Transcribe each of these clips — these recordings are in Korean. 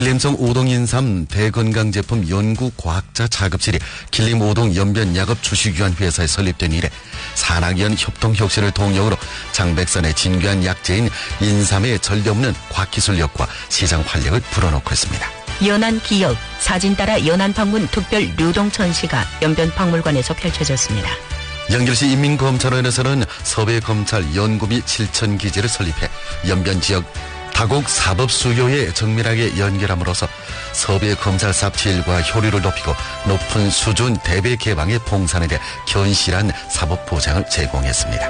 길림성 오동인삼 대건강제품 연구과학자 작업실이 길림 오동 연변약업 주식위한 회사에 설립된 이래 산학연 협동혁신을 동력으로 장백산의 진귀한 약재인 인삼의 전례없는 과학기술력과 시장 활력을 불어넣고 있습니다. 연안 기역, 사진 따라 연안 방문 특별 류동 전시가 연변박물관에서 펼쳐졌습니다. 영길시 인민검찰원에서는 서배검찰 연구 및 실천기지를 설립해 연변 지역 다곡 사법 수요에 정밀하게 연결함으로써 서배 검찰 삽질과 효율을 높이고 높은 수준 대배 개방의 봉산에 대해 견실한 사법 보장을 제공했습니다.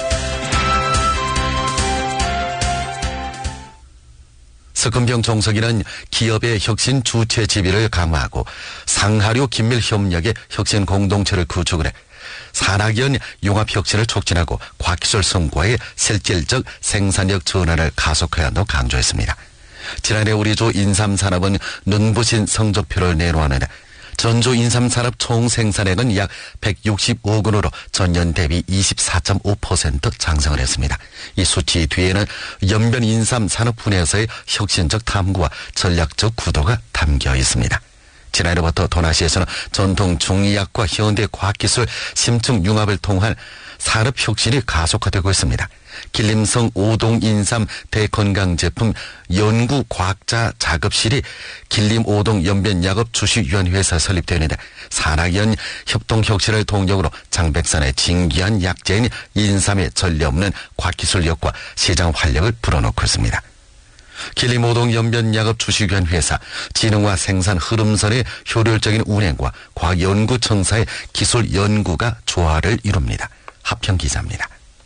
석금병 종석이는 기업의 혁신 주체 지위를 강화하고 상하류 긴밀 협력의 혁신 공동체를 구축을 해 산학연 융합혁신을 촉진하고 과학기술 성과의 실질적 생산력 전환을 가속해야 한다고 강조했습니다. 지난해 우리 조 인삼산업은 눈부신 성적표를 내놓았는데 전주 인삼산업 총생산액은 약 165억 원으로 전년 대비 24.5% 상승을 했습니다. 이 수치 뒤에는 연변 인삼 산업 분야에서의 혁신적 탐구와 전략적 구도가 담겨 있습니다. 지난해부터 도나시에서는 전통 중의학과 현대 과학기술 심층 융합을 통한 산업혁신이 가속화되고 있습니다. 길림성 오동인삼 대건강제품 연구과학자 작업실이 길림 오동 연변약업 주식위원회에서 설립되는데 산학연 협동혁신을 동력으로 장백산의 진귀한 약재인 인삼의 전례없는 과학기술력과 시장 활력을 불어넣고 있습니다. 길림 오동 연변약업 주식위원 회사 진흥화 생산 흐름선의 효율적인 운행과 과학연구청사의 기술 연구가 조화를 이룹니다. 하평 기자입니다.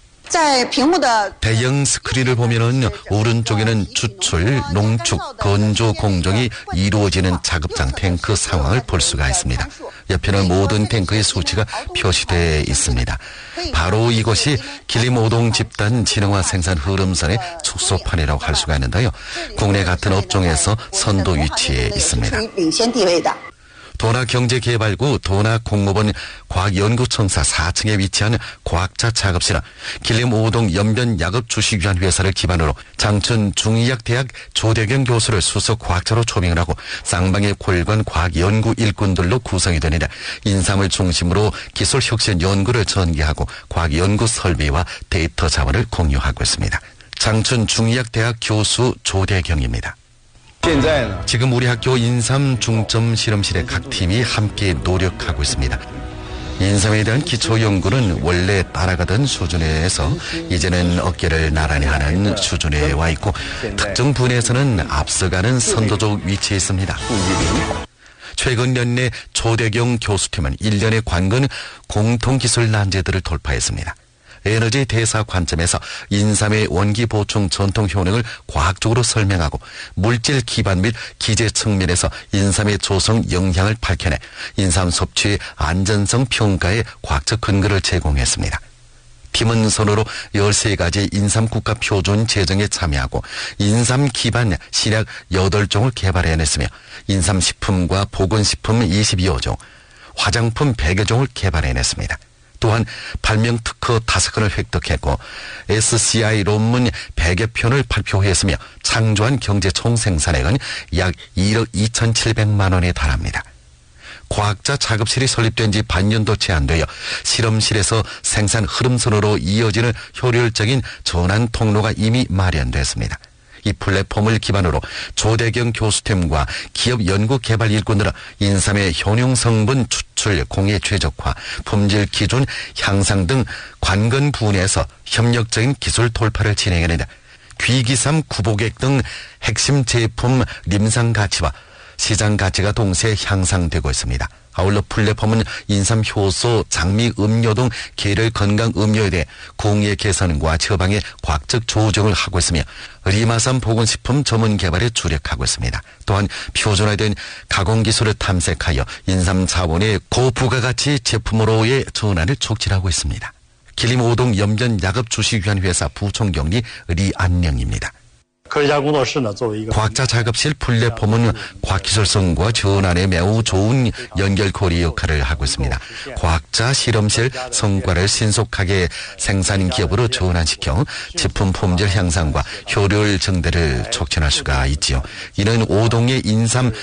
대형 스크린을 보면은 오른쪽에는 추출, 농축, 건조 공정이 이루어지는 작업장 탱크 상황을 볼 수가 있습니다. 옆에는 모든 탱크의 수치가 표시되어 있습니다. 바로 이것이 길림 오동 집단 진흥화 생산 흐름선의 축소판이라고 할 수가 있는데요. 국내 같은 업종에서 선도 위치에 있습니다. 도나경제개발구 도나공업원 과학연구청사 4층에 위치한 과학자 작업실은 길림 오동 연변약업 주식위한 회사를 기반으로 장춘 중의학대학 조대경 교수를 수석 과학자로 초빙을 하고 쌍방의 골관 과학연구 일꾼들로 구성이 되는데 인삼을 중심으로 기술혁신 연구를 전개하고 과학연구 설비와 데이터 자원을 공유하고 있습니다. 장춘 중의학대학 교수 조대경입니다. 지금 우리 학교 인삼 중점 실험실의 각 팀이 함께 노력하고 있습니다. 인삼에 대한 기초 연구는 원래 따라가던 수준에서 이제는 어깨를 나란히 하는 수준에 와 있고 특정 분야에서는 앞서가는 선도적 위치에 있습니다. 최근 몇 내 조대경 교수팀은 1년의 관건 공통기술 난제들을 돌파했습니다. 에너지 대사 관점에서 인삼의 원기 보충 전통 효능을 과학적으로 설명하고 물질 기반 및 기재 측면에서 인삼의 조성 영향을 밝혀내 인삼 섭취의 안전성 평가에 과학적 근거를 제공했습니다. 팀은 선으로 13가지 인삼 국가 표준 제정에 참여하고 인삼 기반 신약 8종을 개발해냈으며 인삼 식품과 보건식품 22여 종, 화장품 100여 종을 개발해냈습니다. 또한 발명 특허 5건을 획득했고 SCI 논문 100여 편을 발표했으며 창조한 경제 총생산액은 약 1억 2,700만 원에 달합니다. 과학자 작업실이 설립된 지 반년도 채 안 되어 실험실에서 생산 흐름선으로 이어지는 효율적인 전환 통로가 이미 마련됐습니다. 이 플랫폼을 기반으로 조대경 교수팀과 기업 연구개발 일꾼들은 인삼의 효능 성분 추출, 공해 최적화, 품질 기준 향상 등 관건 분야에서 협력적인 기술 돌파를 진행했는데 귀기삼 구보객 등 핵심 제품 림상 가치와 시장 가치가 동시에 향상되고 있습니다. 아울러 플랫폼은 인삼 효소, 장미 음료 등 계열 건강 음료에 대해 공해 개선과 처방의 과학적 조정을 하고 있으며 리마삼 보건식품 전문 개발에 주력하고 있습니다. 또한 표준화된 가공기술을 탐색하여 인삼 자원의 고부가가치 제품으로의 전환을 촉진하고 있습니다. 길림 오동 연변약업 주식위한 회사 부총경리 리안령입니다. 과학자 작업실 플랫폼은 과학기술성과 전환에 매우 좋은 연결고리 역할을 하고 있습니다. 과학자 실험실 성과를 신속하게 생산 기업으로 전환시켜 제품 품질 향상과 효율 증대를 촉진할 수가 있지요. 이는 오동의 인삼